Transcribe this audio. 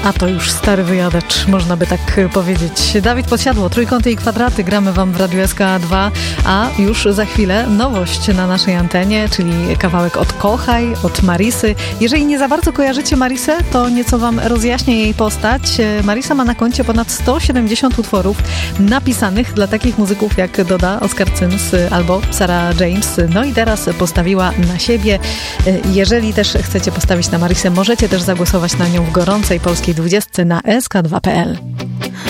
A to już stary wyjadacz, można by tak powiedzieć. Dawid Podsiadło, Trójkąty i Kwadraty, gramy wam w Radiu SK2, a już za chwilę nowość na naszej antenie, czyli kawałek od Kochaj, od Marisy. Jeżeli nie za bardzo kojarzycie Marisę, to nieco wam rozjaśnię jej postać. Marisa ma na koncie ponad 170 utworów napisanych dla takich muzyków jak Doda, Oscar Sims albo Sarah James. No i teraz postawiła na siebie. Jeżeli też chcecie postawić na Marisę, możecie też zagłosować na nią w gorącej polskiej 20 na sk2.pl.